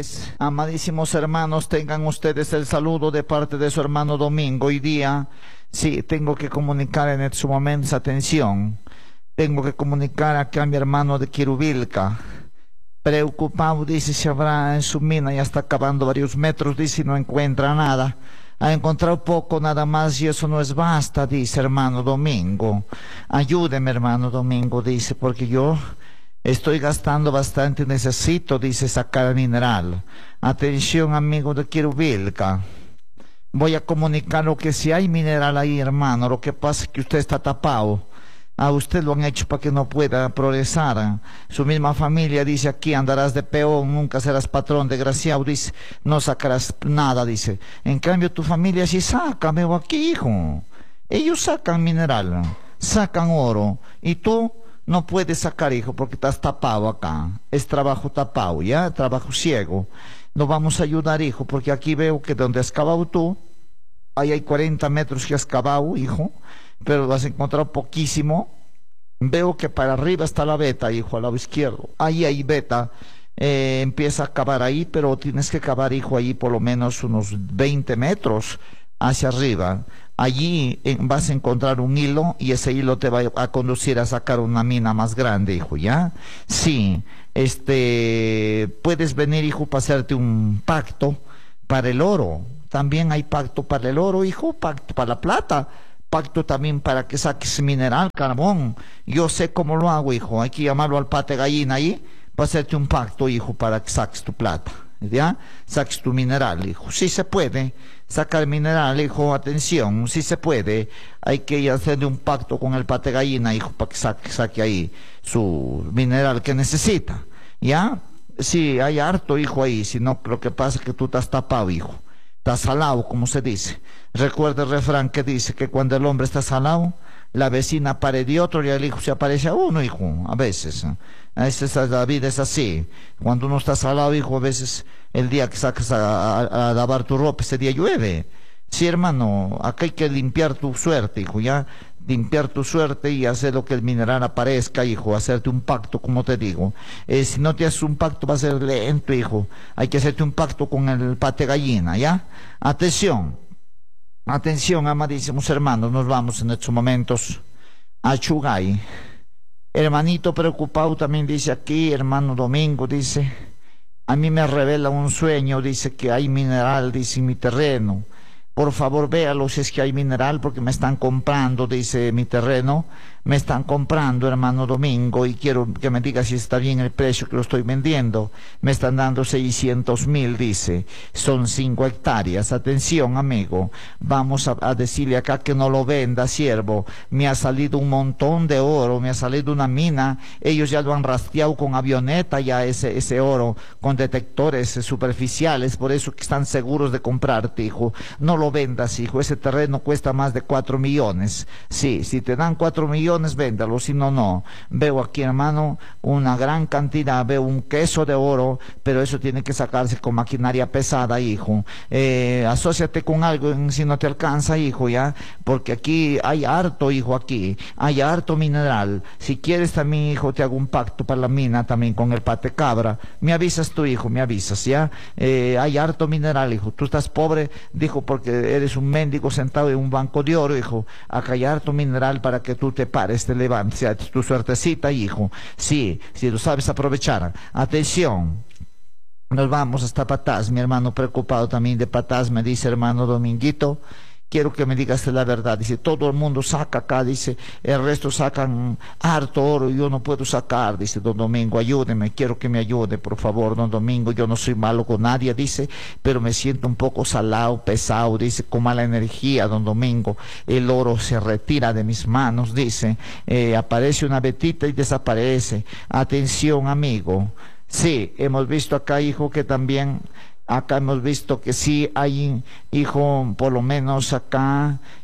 tardes, amadísimos hermanos, tengan ustedes el saludo de parte de su hermano Domingo. Hoy día, sí, tengo que comunicar en este momento, atención, tengo que comunicar acá a mi hermano de Quirubilca. Preocupado, dice, si habrá en su mina, ya está acabando varios metros, dice, y no encuentra nada. Ha encontrado poco nada más y eso no es basta, dice hermano Domingo. Ayúdeme, hermano Domingo, dice, porque yo estoy gastando bastante y necesito, dice, sacar mineral. Atención, amigo de Quirubilca. Voy a comunicar lo que si hay mineral ahí, hermano. Lo que pasa es que usted está tapado. A usted lo han hecho para que no pueda progresar. Su misma familia dice aquí, andarás de peón, nunca serás patrón, desgraciado, dice, no sacarás nada, dice. En cambio tu familia sí saca, veo aquí, hijo. Ellos sacan mineral, sacan oro, y tú no puedes sacar, hijo, porque estás tapado acá. Es trabajo tapado, ¿ya? Trabajo ciego. No vamos a ayudar, hijo, porque aquí veo que donde has cavado tú, ahí hay 40 metros que has cavado, hijo, pero lo has encontrado poquísimo. Veo que para arriba está la veta, hijo, al lado izquierdo. Ahí hay veta. Empieza a cavar ahí, pero tienes que cavar, hijo, ahí por lo menos unos 20 metros hacia arriba. Allí vas a encontrar un hilo y ese hilo te va a conducir a sacar una mina más grande, hijo, ¿ya? Sí, puedes venir, hijo, para hacerte un pacto para el oro. También hay pacto para el oro, hijo, pacto para la plata, pacto también para que saques mineral, carbón. Yo sé cómo lo hago, hijo. Hay que llamarlo al pate gallina ahí para hacerte un pacto, hijo, para que saques tu plata, ¿ya? Saques tu mineral, hijo. Sí se puede sacar mineral, hijo, atención, sí se puede. Hay que hacerle un pacto con el pate gallina, hijo, para que saque ahí su mineral que necesita, ¿ya? Sí, hay harto, hijo, ahí, sino lo que pasa es que tú estás tapado, hijo. Estás salado, como se dice. Recuerda el refrán que dice que cuando el hombre está salado, la vecina pare de otro y el hijo se aparece a uno, hijo, a veces. A veces la vida es así. Cuando uno está salado, hijo, a veces el día que sacas a lavar tu ropa, ese día llueve. Sí, hermano, acá hay que limpiar tu suerte, hijo, ya. Limpiar tu suerte y hacer lo que el mineral aparezca, hijo, hacerte un pacto, como te digo. Si no te haces un pacto va a ser lento, hijo. Hay que hacerte un pacto con el pate gallina, ¿ya? Atención, atención, amadísimos hermanos, nos vamos en estos momentos a Chugay. Hermanito preocupado también dice aquí, hermano Domingo, dice, a mí me revela un sueño, dice que hay mineral, dice, en mi terreno. Por favor, véalo si es que hay mineral, porque me están comprando, dice, mi terreno. Me están comprando, hermano Domingo, y quiero que me diga si está bien el precio que lo estoy vendiendo. Me están dando 600.000, dice. Son 5 hectáreas. Atención, amigo. Vamos a decirle acá que no lo venda, siervo. Me ha salido un montón de oro, me ha salido una mina. Ellos ya lo han rastreado con avioneta, ya ese oro, con detectores superficiales. Por eso que están seguros de comprarte, hijo. No lo vendas, hijo. Ese terreno cuesta más de 4 millones. Sí, si te dan 4 millones, véndalo, si no, no. Veo aquí, hermano, una gran cantidad, veo un queso de oro, pero eso tiene que sacarse con maquinaria pesada, hijo. Asóciate con algo si no te alcanza, hijo, ya, porque aquí hay harto, hijo, aquí hay harto mineral. Si quieres también, hijo, te hago un pacto para la mina también con el pate cabra. Me avisas tú, hijo, me avisas, ya. Hay harto mineral, hijo. Tú estás pobre, dijo, porque eres un mendigo sentado en un banco de oro, hijo. Acá hay harto mineral para que tú te te levantes, tu suertecita, hijo. Sí, si lo sabes aprovechar. Atención. Nos vamos hasta Patás, mi hermano preocupado también de Patás, me dice, hermano Dominguito, quiero que me digas la verdad. Dice, todo el mundo saca acá, dice, el resto sacan harto oro y yo no puedo sacar. Dice, don Domingo, ayúdeme, quiero que me ayude, por favor, don Domingo. Yo no soy malo con nadie, dice, pero me siento un poco salado, pesado, dice, con mala energía, don Domingo. El oro se retira de mis manos, dice, aparece una vetita y desaparece. Atención, amigo. Sí, hemos visto acá, hijo, que también... Acá hemos visto que sí hay, hijo, por lo menos acá,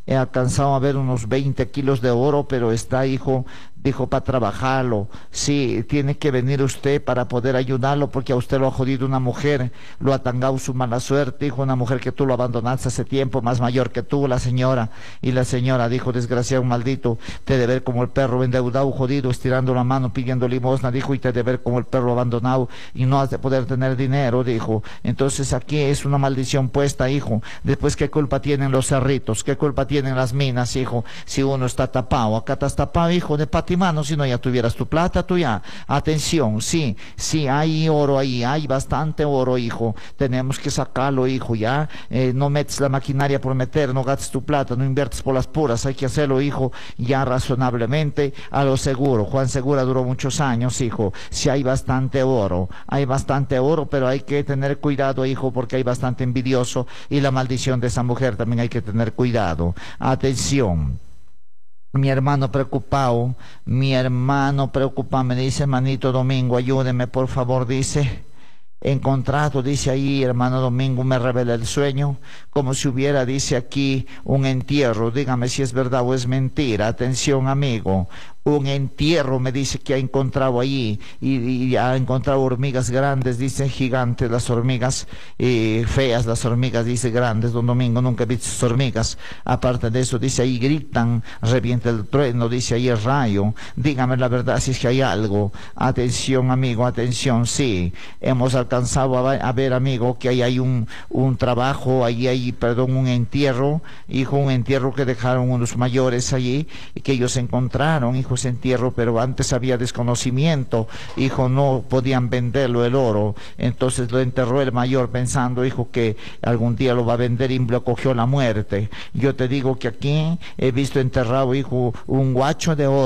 he alcanzado a ver unos 20 kilos de oro, pero está, hijo, dijo, para trabajarlo. Sí, tiene que venir usted para poder ayudarlo, porque a usted lo ha jodido una mujer, lo ha tangado su mala suerte, hijo, una mujer que tú lo abandonaste hace tiempo, más mayor que tú, la señora. Y la señora dijo, desgraciado maldito, te de ver como el perro endeudado, jodido, estirando la mano, pidiendo limosna, dijo, y te de ver como el perro abandonado, y no has de poder tener dinero, dijo. Entonces aquí es una maldición puesta, hijo. Después, ¿qué culpa tienen los cerritos? ¿Qué culpa tienen las minas, hijo? Si uno está tapado, acá estás tapado, hijo, de patimano, si no ya tuvieras tu plata, tú ya. Atención, sí, sí, hay oro ahí, hay bastante oro, hijo. Tenemos que sacarlo, hijo, ya. No metes la maquinaria por meter, no gastes tu plata, no inviertes por las puras, hay que hacerlo, hijo, ya razonablemente, a lo seguro. Juan Segura duró muchos años, hijo. Sí hay bastante oro, pero hay que tener cuidado, hijo, porque hay bastante envidioso, y la maldición de esa mujer también hay que tener cuidado. Atención. Mi hermano preocupado, me dice, manito Domingo, ayúdeme por favor, dice. Encontrado, dice ahí, hermano Domingo, me revela el sueño, como si hubiera, dice aquí, un entierro. Dígame si es verdad o es mentira. Atención, amigo. Un entierro, me dice que ha encontrado allí, y ha encontrado hormigas grandes, dice, gigantes las hormigas, feas las hormigas, dice, grandes. Don Domingo, nunca he visto hormigas. Aparte de eso, dice ahí, gritan, revienta el trueno, dice ahí el rayo. Dígame la verdad si es que hay algo. Atención, amigo, atención, sí. Hemos alcanzado a ver, amigo, que ahí hay un trabajo, ahí hay, perdón, un entierro, hijo, un entierro que dejaron unos mayores allí, y que ellos encontraron, hijo, ese entierro, pero antes había desconocimiento, hijo, no podían venderlo el oro, entonces lo enterró el mayor pensando, hijo, que algún día lo va a vender, y lo cogió la muerte. Yo te digo que aquí he visto enterrado, hijo, un guacho de oro.